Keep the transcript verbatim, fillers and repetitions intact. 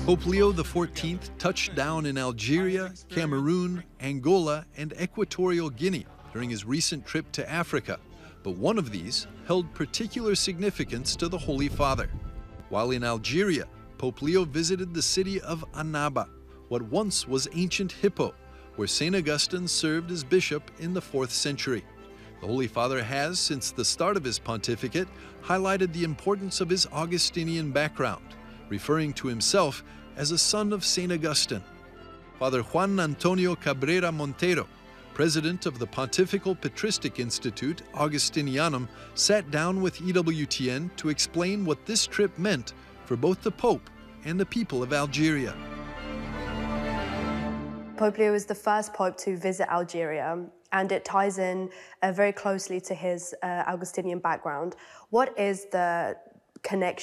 Pope Leo the fourteenth touched down in Algeria, Cameroon, Angola, and Equatorial Guinea during his recent trip to Africa, but one of these held particular significance to the Holy Father. While in Algeria, Pope Leo visited the city of Annaba, what once was ancient Hippo, where Saint Augustine served as bishop in the fourth century. The Holy Father has, since the start of his pontificate, highlighted the importance of his Augustinian background, referring to himself as a son of Saint Augustine. Father Juan Antonio Cabrera Montero, president of the Pontifical Patristic Institute Augustinianum, sat down with E W T N to explain what this trip meant for both the Pope and the people of Algeria. Pope Leo is the first Pope to visit Algeria, and it ties in uh, very closely to his uh, Augustinian background. What is the connection